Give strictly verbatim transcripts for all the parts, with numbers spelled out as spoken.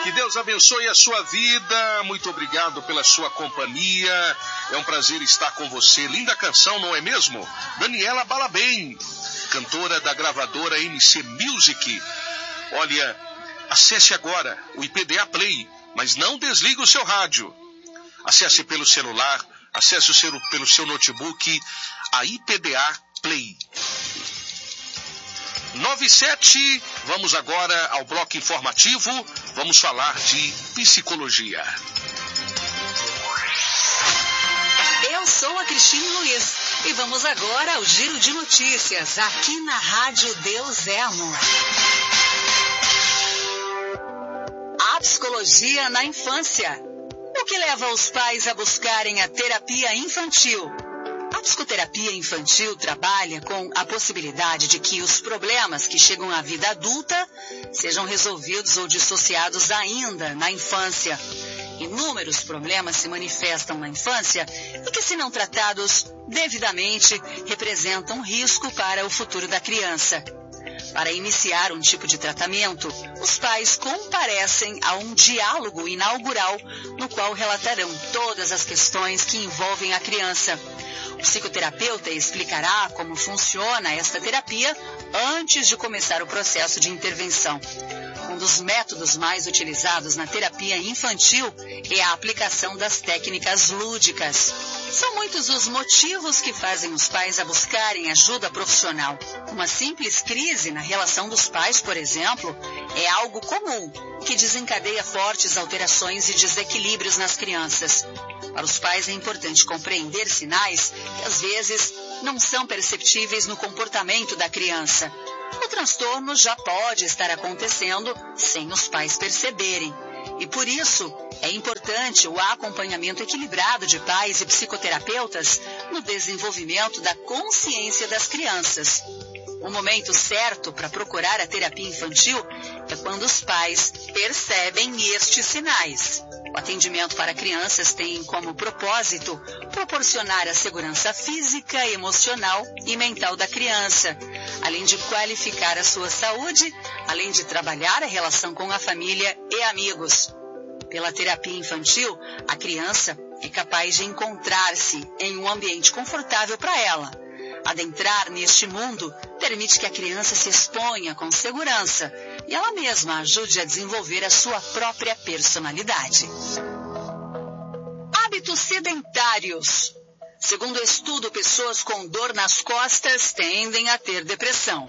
Que Deus abençoe a sua vida. Muito obrigado pela sua companhia. É um prazer estar com você. Linda canção, não é mesmo? Daniela Balabem, cantora da gravadora M C Music. Olha, acesse agora o I P D A Play, mas não desligue o seu rádio. Acesse pelo celular, acesse o seu, pelo seu notebook, a I P D A Play. nove e sete, vamos agora ao bloco informativo, vamos falar de psicologia. Eu sou a Cristine Luiz e vamos agora ao giro de notícias aqui na Rádio Deus é Amor. A psicologia na infância. O que leva os pais a buscarem a terapia infantil? A psicoterapia infantil trabalha com a possibilidade de que os problemas que chegam à vida adulta sejam resolvidos ou dissociados ainda na infância. Inúmeros problemas se manifestam na infância e que, se não tratados devidamente, representam risco para o futuro da criança. Para iniciar um tipo de tratamento, os pais comparecem a um diálogo inaugural no qual relatarão todas as questões que envolvem a criança. O psicoterapeuta explicará como funciona esta terapia antes de começar o processo de intervenção. Um dos métodos mais utilizados na terapia infantil é a aplicação das técnicas lúdicas. São muitos os motivos que fazem os pais a buscarem ajuda profissional. Uma simples crise na relação dos pais, por exemplo, é algo comum, que desencadeia fortes alterações e desequilíbrios nas crianças. Para os pais é importante compreender sinais que às vezes não são perceptíveis no comportamento da criança. O transtorno já pode estar acontecendo sem os pais perceberem. E por isso, é importante o acompanhamento equilibrado de pais e psicoterapeutas no desenvolvimento da consciência das crianças. O momento certo para procurar a terapia infantil é quando os pais percebem estes sinais. O atendimento para crianças tem como propósito proporcionar a segurança física, emocional e mental da criança, além de qualificar a sua saúde, além de trabalhar a relação com a família e amigos. Pela terapia infantil, a criança é capaz de encontrar-se em um ambiente confortável para ela. Adentrar neste mundo permite que a criança se exponha com segurança e ela mesma ajude a desenvolver a sua própria personalidade. Hábitos sedentários. Segundo o estudo, pessoas com dor nas costas tendem a ter depressão.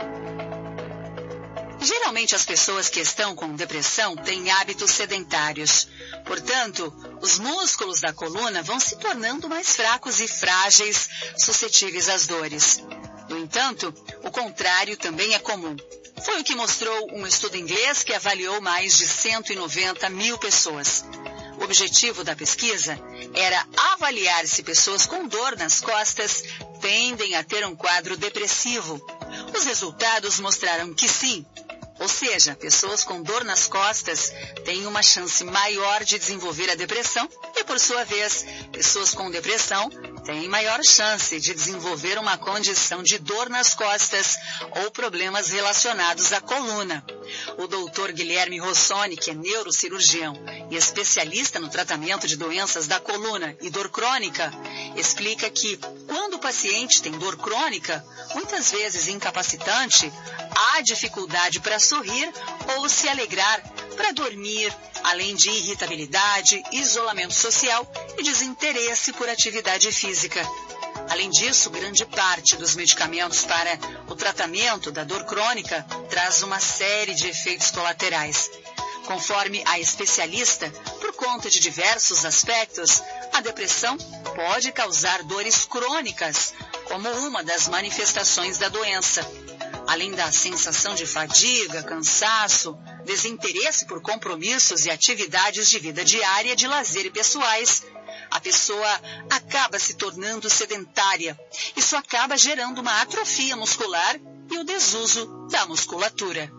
Geralmente as pessoas que estão com depressão têm hábitos sedentários. Portanto, os músculos da coluna vão se tornando mais fracos e frágeis, suscetíveis às dores. No entanto, o contrário também é comum. Foi o que mostrou um estudo inglês que avaliou mais de cento e noventa mil pessoas. O objetivo da pesquisa era avaliar se pessoas com dor nas costas tendem a ter um quadro depressivo. Os resultados mostraram que sim. Ou seja, pessoas com dor nas costas têm uma chance maior de desenvolver a depressão e, por sua vez, pessoas com depressão têm maior chance de desenvolver uma condição de dor nas costas ou problemas relacionados à coluna. O doutor Guilherme Rossoni, que é neurocirurgião e especialista no tratamento de doenças da coluna e dor crônica, explica que, quando o paciente tem dor crônica, muitas vezes incapacitante, há dificuldade para sorrir ou se alegrar, para dormir, além de irritabilidade, isolamento social e desinteresse por atividade física. Além disso, grande parte dos medicamentos para o tratamento da dor crônica traz uma série de efeitos colaterais. Conforme a especialista, por conta de diversos aspectos, a depressão pode causar dores crônicas, como uma das manifestações da doença. Além da sensação de fadiga, cansaço, desinteresse por compromissos e atividades de vida diária, de lazer e pessoais, a pessoa acaba se tornando sedentária. Isso acaba gerando uma atrofia muscular e o desuso da musculatura.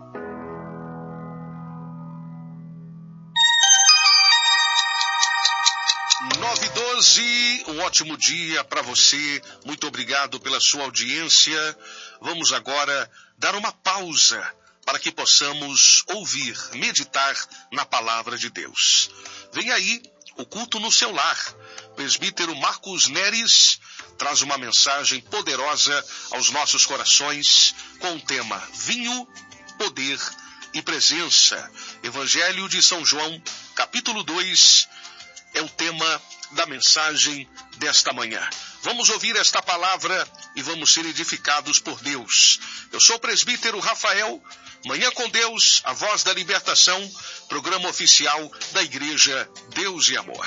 nove e doze, um ótimo dia para você. Muito obrigado pela sua audiência. Vamos agora dar uma pausa para que possamos ouvir, meditar na palavra de Deus. Vem aí o culto no seu lar. Presbítero Marcos Neres traz uma mensagem poderosa aos nossos corações com o tema Vinho, Poder e Presença. Evangelho de São João, capítulo dois, é o tema da mensagem desta manhã. Vamos ouvir esta palavra e vamos ser edificados por Deus. Eu sou o presbítero Rafael. Manhã com Deus, a voz da libertação, programa oficial da Igreja Deus e Amor.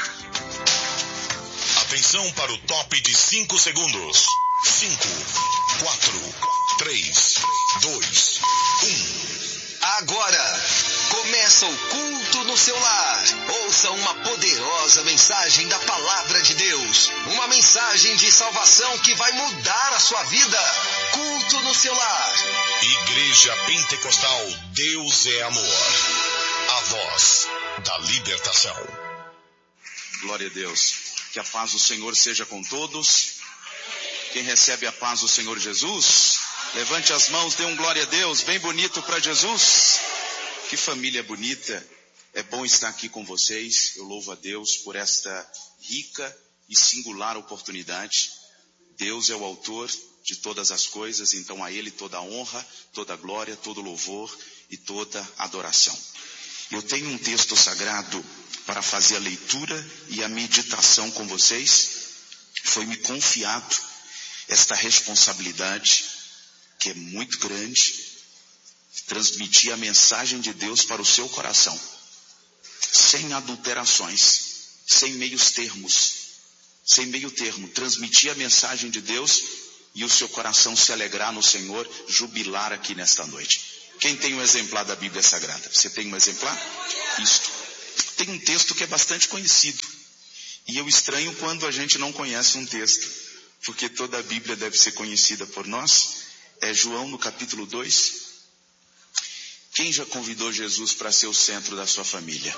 Atenção para o top de cinco segundos. cinco, quatro, três, dois, um. Agora, começa o culto no seu lar. Ouça uma poderosa mensagem da Palavra de Deus. Uma mensagem de salvação que vai mudar a sua vida. Culto no seu lar. Igreja Pentecostal Deus é Amor. A voz da libertação. Glória a Deus. Que a paz do Senhor seja com todos. Quem recebe a paz do Senhor Jesus, levante as mãos, dê um glória a Deus, bem bonito para Jesus. Que família bonita, é bom estar aqui com vocês. Eu louvo a Deus por esta rica e singular oportunidade. Deus é o autor de todas as coisas, então a Ele toda a honra, toda a glória, todo o louvor e toda a adoração. Eu tenho um texto sagrado para fazer a leitura e a meditação com vocês. Foi-me confiado esta responsabilidade, que é muito grande, transmitir a mensagem de Deus para o seu coração, sem adulterações, sem meios termos, sem meio termo, transmitir a mensagem de Deus e o seu coração se alegrar no Senhor, jubilar aqui nesta noite. Quem tem um exemplar da Bíblia Sagrada? Você tem um exemplar? Isto. Tem um texto que é bastante conhecido, e eu estranho quando a gente não conhece um texto, porque toda a Bíblia deve ser conhecida por nós. É João no capítulo dois. Quem já convidou Jesus para ser o centro da sua família?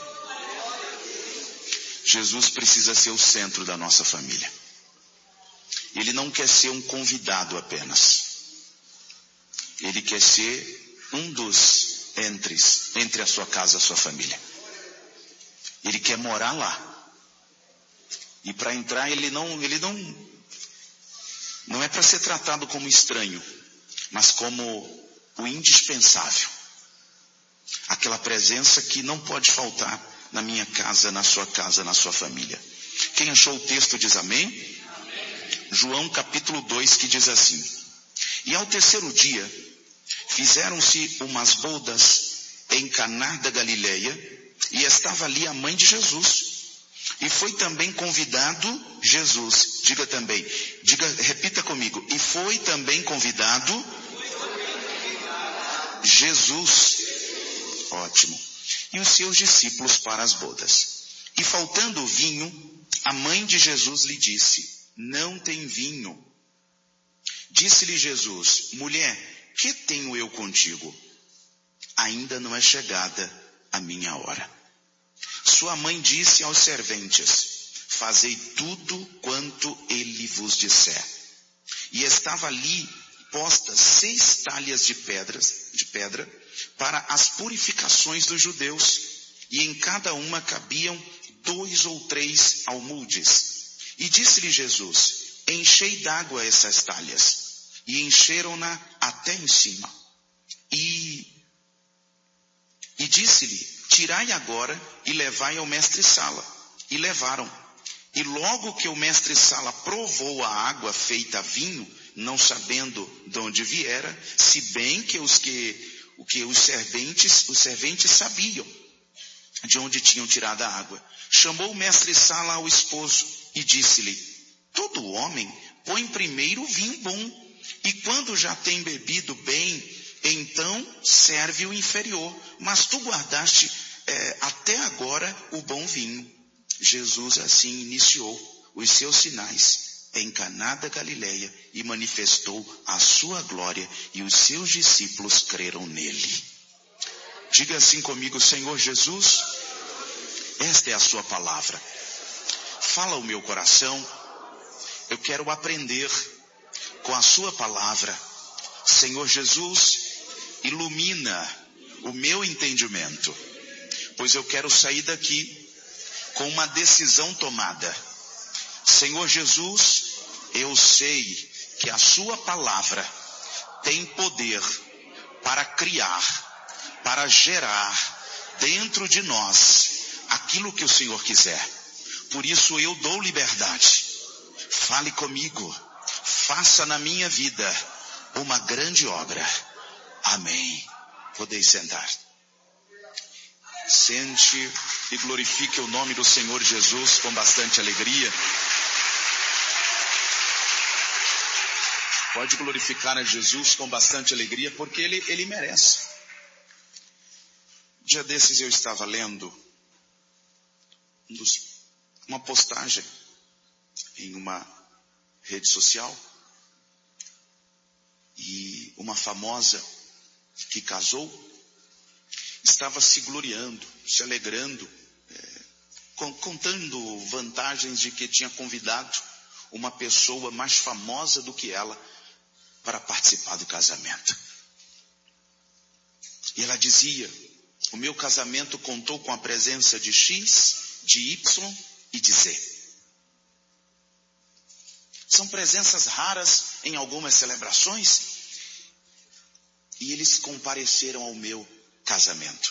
Jesus precisa ser o centro da nossa família. Ele não quer ser um convidado apenas. Ele quer ser um dos entres, entre a sua casa e a sua família. Ele quer morar lá. E para entrar ele não, ele não, não é para ser tratado como estranho, mas como o indispensável. Aquela presença que não pode faltar na minha casa, na sua casa, na sua família. Quem achou o texto diz amém? Amém. João capítulo dois, que diz assim: E ao terceiro dia, fizeram-se umas bodas em Caná da Galileia, e estava ali a mãe de Jesus. E foi também convidado Jesus. Diga também, diga, repita comigo. E foi também convidado Jesus. Ótimo. E os seus discípulos para as bodas. E faltando o vinho, a mãe de Jesus lhe disse: Não tem vinho. Disse-lhe Jesus: Mulher, que tenho eu contigo? Ainda não é chegada a minha hora. Sua mãe disse aos serventes: Fazei tudo quanto ele vos disser. E estava ali postas seis talhas de pedras, de pedra, para as purificações dos judeus, e em cada uma cabiam dois ou três almudes. E disse-lhe Jesus: Enchei d'água essas talhas. E encheram-na até em cima. E, e disse-lhe: Tirai agora e levai ao mestre-sala. E levaram. E logo que o mestre-sala provou a água feita vinho, não sabendo de onde viera, se bem que os que, o que os serventes, os serventes sabiam de onde tinham tirado a água, chamou o mestre-sala ao esposo e disse-lhe: Todo homem põe primeiro o vinho bom, e quando já tem bebido bem, então serve o inferior, mas tu guardaste é, até agora o bom vinho. Jesus assim iniciou os seus sinais em Caná da Galileia e manifestou a sua glória, e os seus discípulos creram nele. Diga assim comigo: Senhor Jesus, esta é a sua palavra. Fala o meu coração. Eu quero aprender com a sua palavra. Senhor Jesus, ilumina o meu entendimento, pois eu quero sair daqui com uma decisão tomada. Senhor Jesus, eu sei que a sua palavra tem poder para criar, para gerar dentro de nós aquilo que o Senhor quiser. Por isso eu dou liberdade. Fale comigo, faça na minha vida uma grande obra. Amém. Podeis sentar. Sente e glorifique o nome do Senhor Jesus com bastante alegria. Pode glorificar a Jesus com bastante alegria, porque Ele, Ele merece. Um dia desses eu estava lendo um dos, uma postagem em uma rede social, e uma famosa que casou estava se gloriando, se alegrando, é, contando vantagens de que tinha convidado uma pessoa mais famosa do que ela para participar do casamento. E ela dizia: o meu casamento contou com a presença de X, de Y e de Z. São presenças raras em algumas celebrações, e eles compareceram ao meu casamento.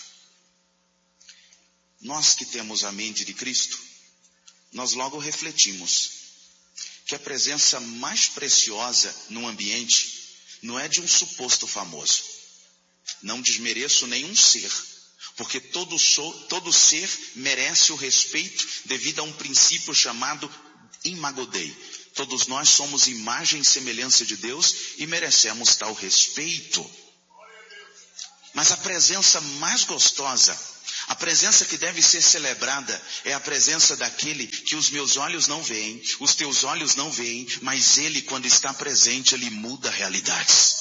Nós que temos a mente de Cristo, nós logo refletimos que a presença mais preciosa num ambiente não é de um suposto famoso. Não desmereço nenhum ser, porque todo, so, todo ser merece o respeito devido a um princípio chamado Imago Dei. Todos nós somos imagem e semelhança de Deus e merecemos tal respeito. Mas a presença mais gostosa, a presença que deve ser celebrada, é a presença daquele que os meus olhos não veem, os teus olhos não veem, mas Ele, quando está presente, Ele muda realidades.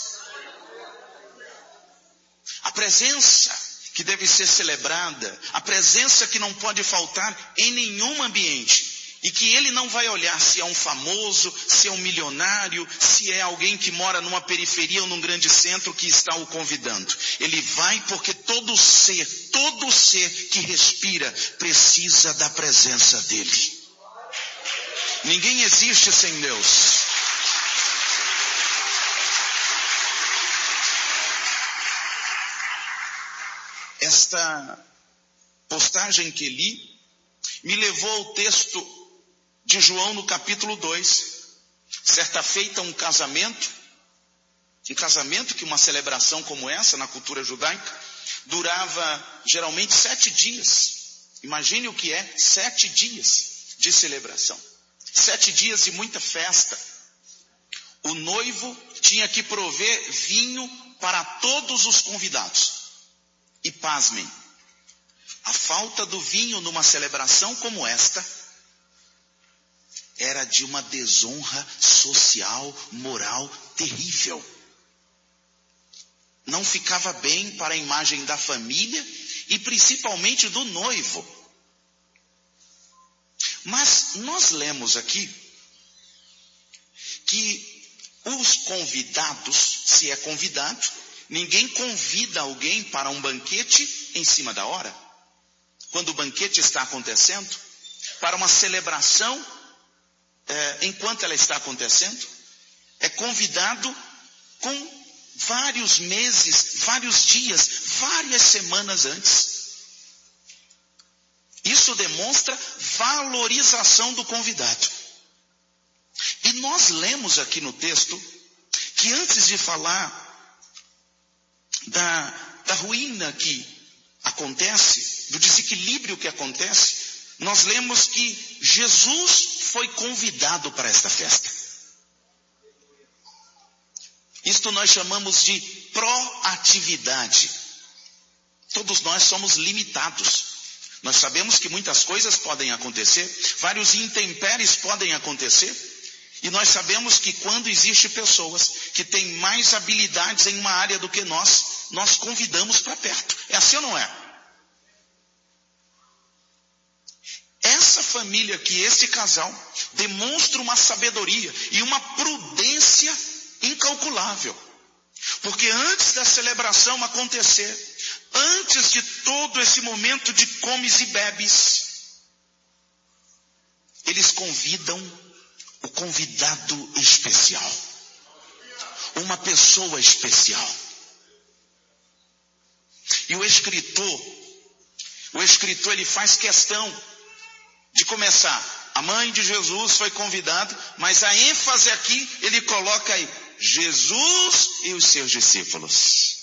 A presença que deve ser celebrada, a presença que não pode faltar em nenhum ambiente, e que Ele não vai olhar se é um famoso, se é um milionário, se é alguém que mora numa periferia ou num grande centro que está o convidando. Ele vai porque todo ser, todo ser que respira precisa da presença dEle. Ninguém existe sem Deus. Esta postagem que li me levou ao texto de João no capítulo dois. Certa feita um casamento, um casamento que uma celebração como essa na cultura judaica durava geralmente sete dias. Imagine o que é sete dias de celebração. Sete dias de muita festa. O noivo tinha que prover vinho para todos os convidados. E pasmem, a falta do vinho numa celebração como esta era de uma desonra social, moral terrível. Não ficava bem para a imagem da família e principalmente do noivo. Mas nós lemos aqui que os convidados, se é convidado, ninguém convida alguém para um banquete em cima da hora. Quando o banquete está acontecendo, para uma celebração, é, enquanto ela está acontecendo, é convidado com vários meses, vários dias, várias semanas antes. Isso demonstra valorização do convidado. E nós lemos aqui no texto que antes de falar da, da ruína que acontece, do desequilíbrio que acontece, nós lemos que Jesus foi convidado para esta festa. Isto nós chamamos de proatividade. Todos nós somos limitados. Nós sabemos que muitas coisas podem acontecer, vários intempéries podem acontecer, e nós sabemos que quando existem pessoas que têm mais habilidades em uma área do que nós, nós convidamos para perto. É assim ou não é? Essa família aqui, esse casal, demonstra uma sabedoria e uma prudência incalculável. Porque antes da celebração acontecer, antes de todo esse momento de comes e bebes, eles convidam o convidado especial, uma pessoa especial. E o escritor, o escritor ele faz questão de começar. A mãe de Jesus foi convidada, mas a ênfase aqui ele coloca aí, Jesus e os seus discípulos.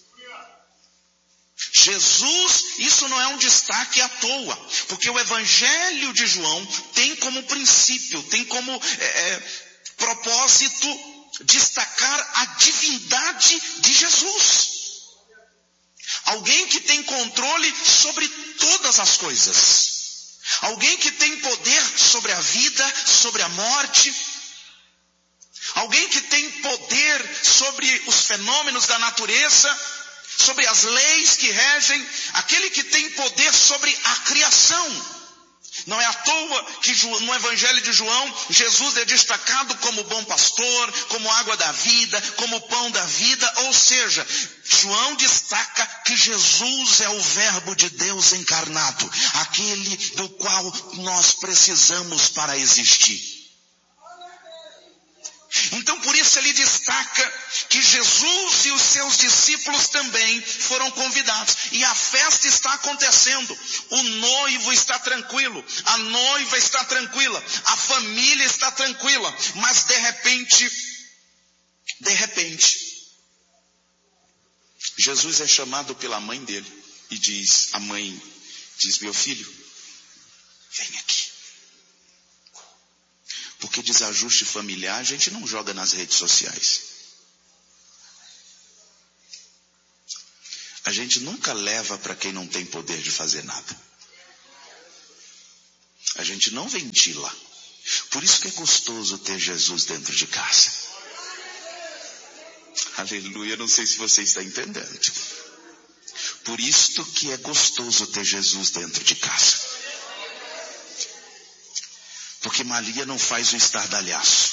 Jesus, isso não é um destaque à toa, porque o Evangelho de João tem como princípio, tem como é, é, propósito destacar a divindade de Jesus. Alguém que tem controle sobre todas as coisas. Alguém que tem poder sobre a vida, sobre a morte. Alguém que tem poder sobre os fenômenos da natureza, sobre as leis que regem. Aquele que tem poder sobre a criação. Não é à toa que no Evangelho de João, Jesus é destacado como bom pastor, como água da vida, como pão da vida. Ou seja, João destaca que Jesus é o Verbo de Deus encarnado, aquele do qual nós precisamos para existir. Então por isso ele destaca que Jesus e os seus discípulos também foram convidados. E a festa está acontecendo. O noivo está tranquilo. A noiva está tranquila. A família está tranquila. Mas de repente, de repente, Jesus é chamado pela mãe dele. E diz, a mãe diz, meu filho, vem aqui. Porque desajuste familiar a gente não joga nas redes sociais. A gente nunca leva para quem não tem poder de fazer nada. A gente não ventila. Por isso que é gostoso ter Jesus dentro de casa. Aleluia, não sei se você está entendendo. Por isto que é gostoso ter Jesus dentro de casa. Porque Maria não faz o estardalhaço.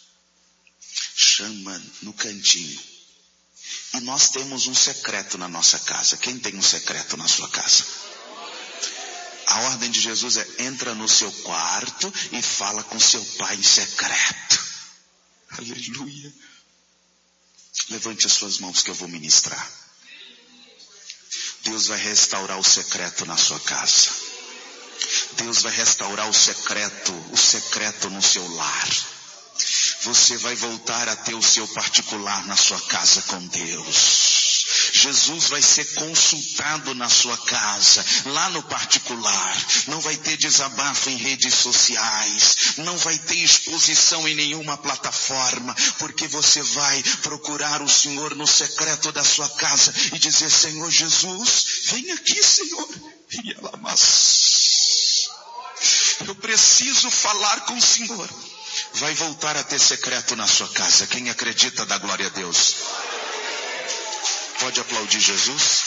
Chama no cantinho. E nós temos um secreto na nossa casa. Quem tem um secreto na sua casa? A ordem de Jesus é, entra no seu quarto e fala com seu pai em secreto. Aleluia. Levante as suas mãos que eu vou ministrar. Deus vai restaurar o secreto na sua casa. Deus vai restaurar o secreto, o secreto no seu lar. Você vai voltar a ter o seu particular na sua casa com Deus. Jesus vai ser consultado na sua casa, lá no particular. Não vai ter desabafo em redes sociais. Não vai ter exposição em nenhuma plataforma. Porque você vai procurar o Senhor no secreto da sua casa e dizer, Senhor Jesus, vem aqui, Senhor. E ela, mas eu preciso falar com o Senhor. Vai voltar a ter secreto na sua casa. Quem acredita, dá glória a Deus. Pode aplaudir Jesus.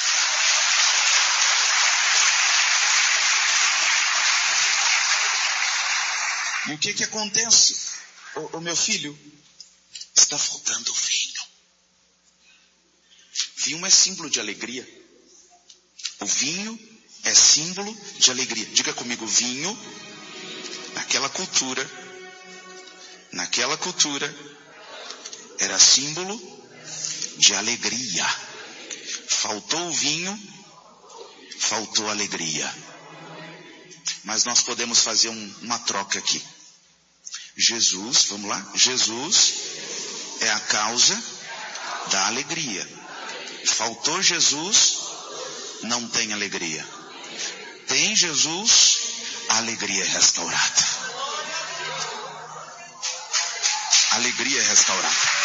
E o que que acontece? O, o meu filho, está faltando vinho. Vinho é símbolo de alegria. O vinho é símbolo de alegria. Diga comigo, vinho, naquela cultura, naquela cultura, era símbolo de alegria. Faltou o vinho, faltou a alegria. Mas nós podemos fazer um, uma troca aqui. Jesus, vamos lá? Jesus é a causa da alegria. Faltou Jesus, não tem alegria. Tem Jesus, a alegria é restaurada. A alegria é restaurada.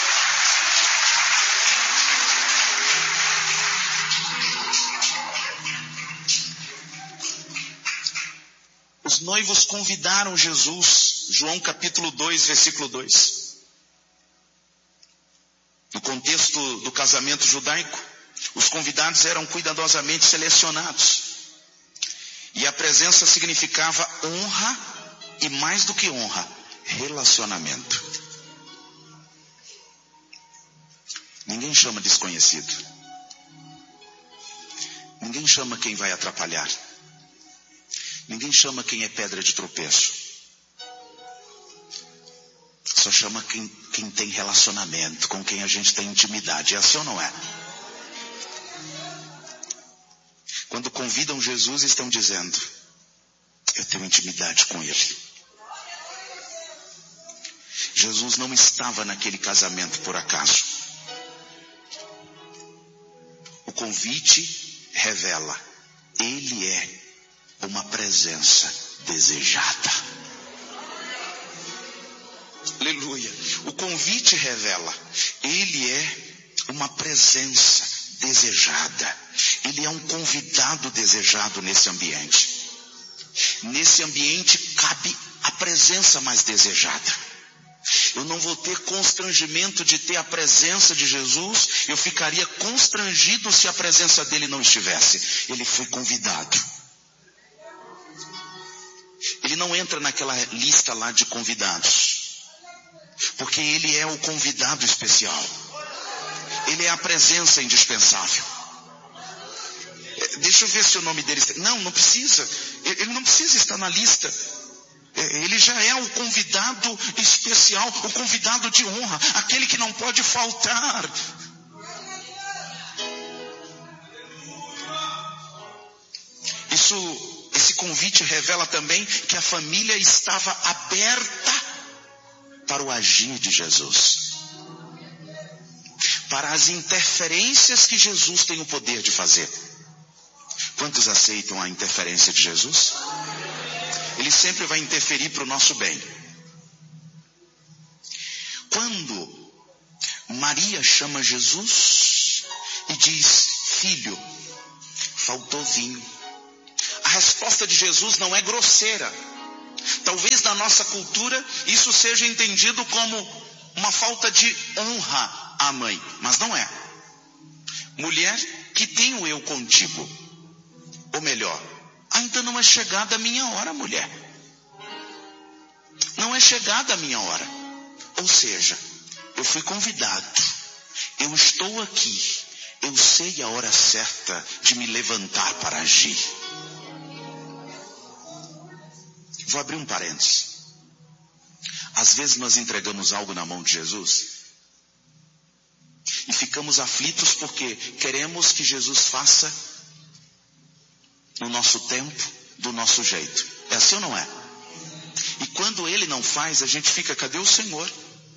Os noivos convidaram Jesus, João capítulo dois, versículo dois. No contexto do casamento judaico, os convidados eram cuidadosamente selecionados. E a presença significava honra e, mais do que honra, relacionamento. Ninguém chama desconhecido. Ninguém chama quem vai atrapalhar. Ninguém chama quem é pedra de tropeço. Só chama quem, quem tem relacionamento, com quem a gente tem intimidade. É assim ou não é? Quando convidam Jesus, estão dizendo: eu tenho intimidade com Ele. Jesus não estava naquele casamento por acaso. O convite revela: Ele é uma presença desejada. Aleluia. O convite revela: Ele é uma presença desejada. Ele é um convidado desejado nesse ambiente. Nesse ambiente cabe a presença mais desejada. Eu não vou ter constrangimento de ter a presença de Jesus. Eu ficaria constrangido se a presença dele não estivesse. Ele foi convidado. Ele não entra naquela lista lá de convidados, porque ele é o convidado especial. Ele é a presença indispensável. Deixa eu ver se o nome dele... Não, não precisa. Ele não precisa estar na lista. Ele já é o convidado especial, o convidado de honra, aquele que não pode faltar. Isso, esse convite revela também que a família estava aberta para o agir de Jesus, para as interferências que Jesus tem o poder de fazer. Quantos aceitam a interferência de Jesus? Ele sempre vai interferir para o nosso bem. Quando Maria chama Jesus e diz: filho, faltou vinho. A resposta de Jesus não é grosseira. Talvez na nossa cultura isso seja entendido como uma falta de honra à mãe, mas não é. Mulher, que tenho eu contigo? Ou melhor, ainda não é chegada a minha hora, mulher. Não é chegada a minha hora. Ou seja, eu fui convidado. Eu estou aqui. Eu sei a hora certa de me levantar para agir. Vou abrir um parênteses. Às vezes nós entregamos algo na mão de Jesus e ficamos aflitos porque queremos que Jesus faça no nosso tempo, do nosso jeito. É assim ou não é? E quando Ele não faz, a gente fica: cadê o Senhor?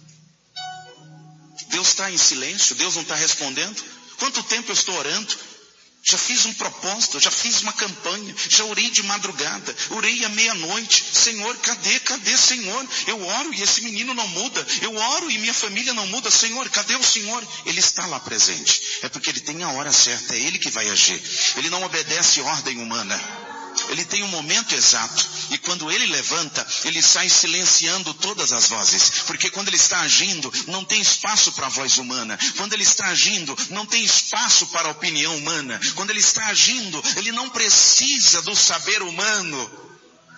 Deus está em silêncio, Deus não está respondendo. Quanto tempo eu estou orando? Já fiz um propósito, já fiz uma campanha, já orei de madrugada, orei à meia-noite. Senhor, cadê, cadê, Senhor? Eu oro e esse menino não muda. Eu oro e minha família não muda. Senhor, cadê o Senhor? Ele está lá presente. É porque Ele tem a hora certa, é Ele que vai agir. Ele não obedece ordem humana. Ele tem um momento exato. E quando Ele levanta, Ele sai silenciando todas as vozes. Porque quando Ele está agindo, não tem espaço para a voz humana. Quando Ele está agindo, não tem espaço para a opinião humana. Quando Ele está agindo, Ele não precisa do saber humano.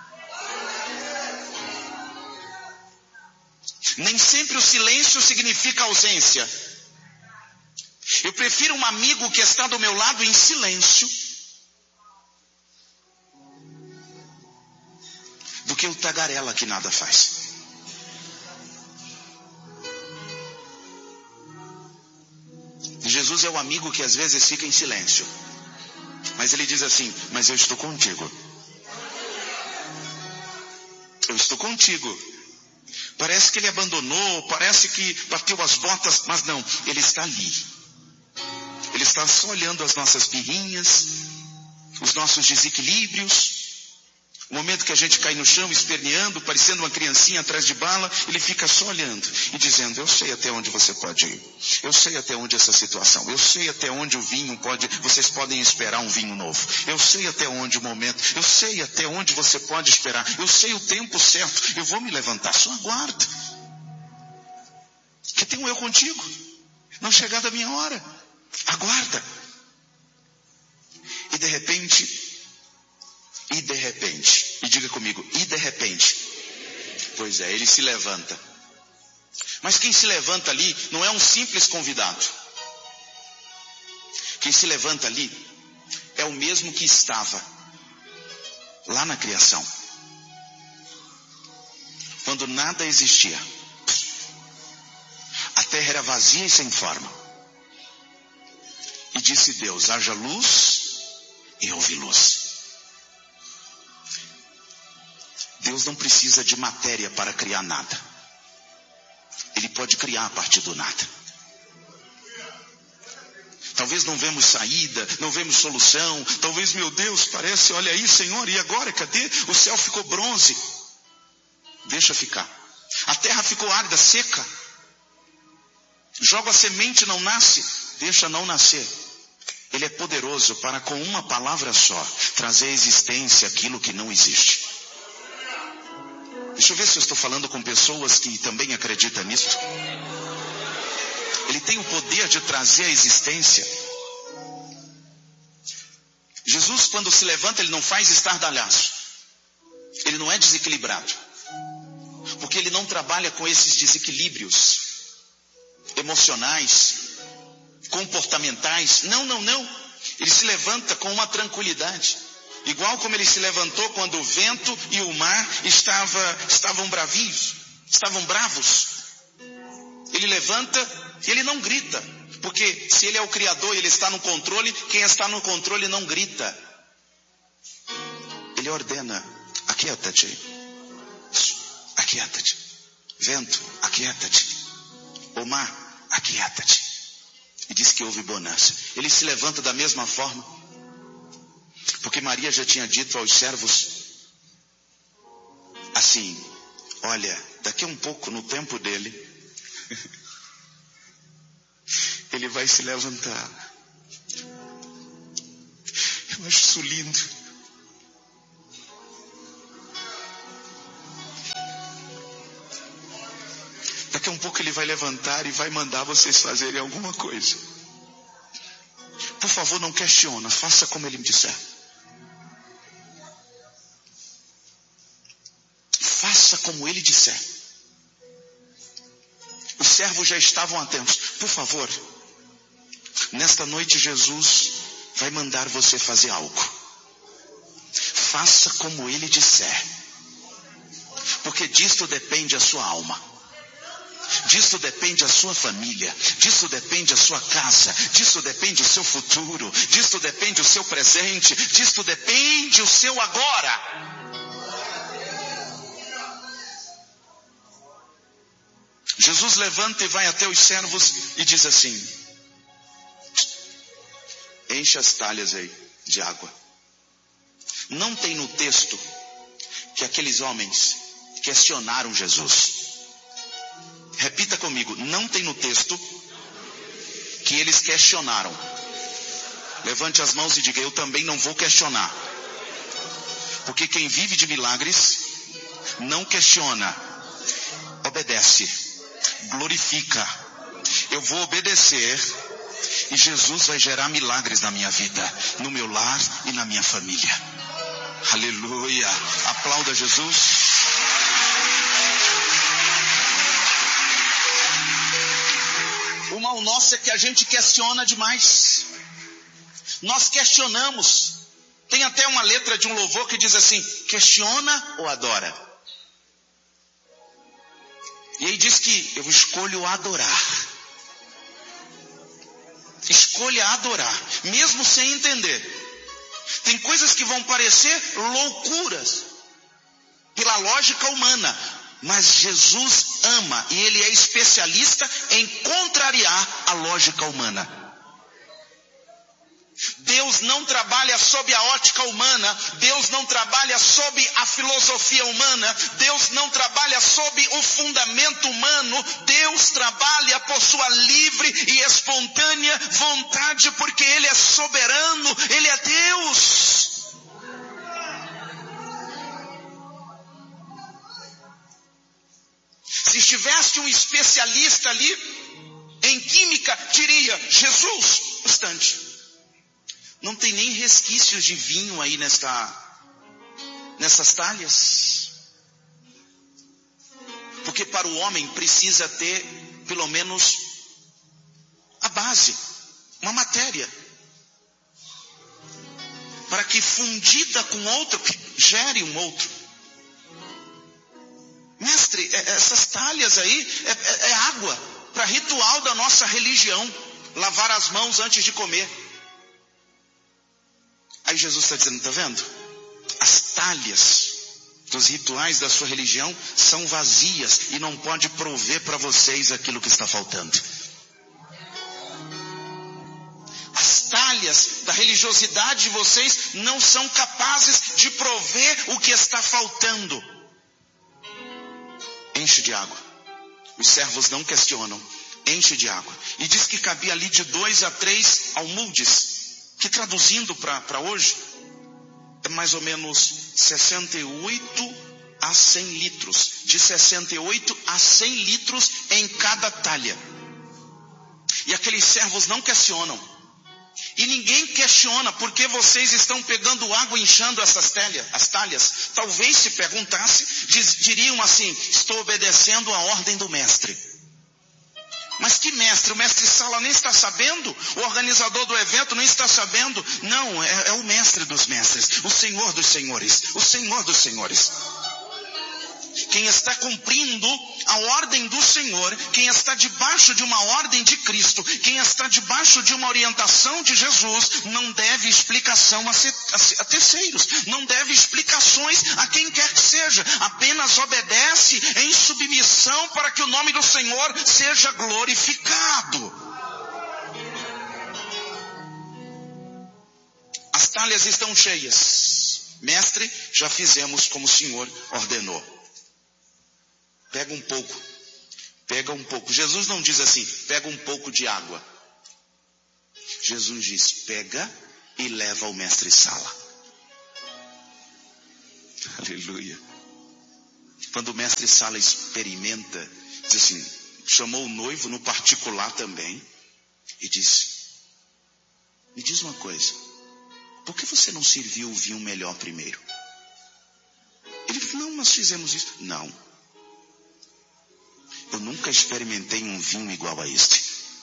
Nem sempre o silêncio significa ausência. Eu prefiro um amigo que está do meu lado em silêncio do que o tagarela que nada faz. Jesus é o amigo que às vezes fica em silêncio, mas Ele diz assim: mas eu estou contigo. Eu estou contigo. Parece que Ele abandonou, parece que bateu as botas, mas não, Ele está ali. Ele está só olhando as nossas birrinhas, os nossos desequilíbrios. O momento que a gente cai no chão esperneando, parecendo uma criancinha atrás de bala, Ele fica só olhando e dizendo: eu sei até onde você pode ir. Eu sei até onde essa situação. Eu sei até onde o vinho pode, vocês podem esperar um vinho novo. Eu sei até onde o momento. Eu sei até onde você pode esperar. Eu sei o tempo certo. Eu vou me levantar. Só aguarda. Que tenho eu contigo. Não chegada a minha hora. Aguarda. E de repente... E de repente, e diga comigo, e de repente, pois é, Ele se levanta. Mas quem se levanta ali não é um simples convidado. Quem se levanta ali é é o mesmo que estava lá na criação, quando nada existia. A terra era vazia e sem forma. E disse Deus: haja luz, e houve luz. Deus não precisa de matéria para criar nada. Ele pode criar a partir do nada. Talvez não vemos saída, não vemos solução. Talvez, meu Deus, parece, olha aí, Senhor, e agora, cadê? O céu ficou bronze. Deixa ficar. A terra ficou árida, seca. Joga a semente, não nasce. Deixa não nascer. Ele é poderoso para, com uma palavra só, trazer à existência aquilo que não existe. Deixa eu ver se eu estou falando com pessoas que também acreditam nisso. Ele tem o poder de trazer à existência. Jesus, quando se levanta, ele não faz estardalhaço. Ele não é desequilibrado. Porque ele não trabalha com esses desequilíbrios emocionais, comportamentais. Não, não, não. Ele se levanta com uma tranquilidade. Igual como ele se levantou quando o vento e o mar estava, estavam bravios, estavam bravos. Ele levanta e ele não grita. Porque se ele é o Criador e ele está no controle, quem está no controle não grita. Ele ordena: aquieta-te. Aquieta-te. Vento, aquieta-te. O mar, aquieta-te. E diz que houve bonança. Ele se levanta da mesma forma. Porque Maria já tinha dito aos servos assim: olha, daqui a um pouco, no tempo dele, ele vai se levantar. Eu acho isso lindo. Daqui a um pouco ele vai levantar e vai mandar vocês fazerem alguma coisa. Por favor, não questiona, faça como ele me disser. Faça como ele disser. Os servos já estavam atentos. Por favor, nesta noite Jesus vai mandar você fazer algo. Faça como ele disser. Porque disto depende a sua alma. Disso depende a sua família, disso depende a sua casa, disso depende o seu futuro, disso depende o seu presente, disso depende o seu agora. Jesus levanta e vai até os servos e diz assim: enche as talhas aí de água. Não tem no texto que aqueles homens questionaram Jesus. Repita comigo, não tem no texto que eles questionaram. Levante as mãos e diga: eu também não vou questionar. Porque quem vive de milagres não questiona, obedece, glorifica. Eu vou obedecer e Jesus vai gerar milagres na minha vida, no meu lar e na minha família. Aleluia. Aplauda Jesus. O mal nosso é que a gente questiona demais. Nós questionamos. Tem até uma letra de um louvor que diz assim: questiona ou adora? E aí diz que eu escolho adorar. Escolha adorar, mesmo sem entender. Tem coisas que vão parecer loucuras pela lógica humana. Mas Jesus ama e Ele é especialista em contrariar a lógica humana. Deus não trabalha sob a ótica humana. Deus não trabalha sob a filosofia humana. Deus não trabalha sob o fundamento humano. Deus trabalha por sua livre e espontânea vontade, porque Ele é soberano, Ele é Deus. Se estivesse um especialista ali em química, diria: Jesus, bastante. Não tem nem resquícios de vinho aí nesta, nessas talhas. Porque para o homem precisa ter pelo menos a base, uma matéria. para que fundida com outra, gere um outro. Mestre, essas talhas aí é, é, é água para ritual da nossa religião. Lavar as mãos antes de comer. Aí Jesus está dizendo, está vendo? As talhas dos rituais da sua religião são vazias e não pode prover para vocês aquilo que está faltando. As talhas da religiosidade de vocês não são capazes de prover o que está faltando. Enche de água. Os servos não questionam. Enche de água. E diz que cabia ali de dois a três almudes, que traduzindo para hoje, é mais ou menos sessenta e oito a cem litros. De sessenta e oito a cem litros em cada talha. E aqueles servos não questionam. E ninguém questiona porque vocês estão pegando água e inchando essas talhas, as talhas. Talvez se perguntasse, diz, diriam assim, estou obedecendo a ordem do mestre. Mas que mestre? O mestre Sala nem está sabendo? O organizador do evento nem está sabendo? Não, é, é o mestre dos mestres, o Senhor dos senhores, o Senhor dos senhores. Quem está cumprindo a ordem do Senhor, quem está debaixo de uma ordem de Cristo, quem está debaixo de uma orientação de Jesus, não deve explicação a, se, a, a terceiros, não deve explicações a quem quer que seja, apenas obedece em submissão para que o nome do Senhor seja glorificado. As talhas estão cheias. Mestre, já fizemos como o Senhor ordenou. Pega um pouco, pega um pouco. Jesus não diz assim, pega um pouco de água. Jesus diz, pega e leva ao mestre Sala. Aleluia. Quando o mestre Sala experimenta, diz assim, chamou o noivo no particular também e disse, me diz uma coisa, por que você não serviu o vinho melhor primeiro? Ele falou, não, nós fizemos isso. Não. Eu nunca experimentei um vinho igual a este.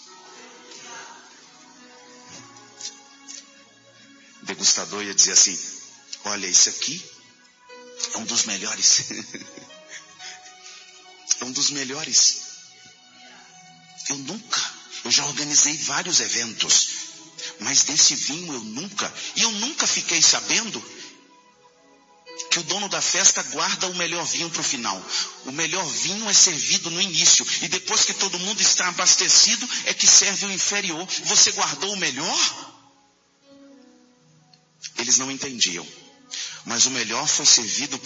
O degustador ia dizer assim, olha, esse aqui é um dos melhores. É um dos melhores. Eu nunca, eu já organizei vários eventos, mas desse vinho eu nunca, e eu nunca fiquei sabendo que o dono da festa guarda o melhor vinho para o final. O melhor vinho é servido no início. E depois que todo mundo está abastecido, é que serve o inferior. Você guardou o melhor? Eles não entendiam. Mas o melhor foi servido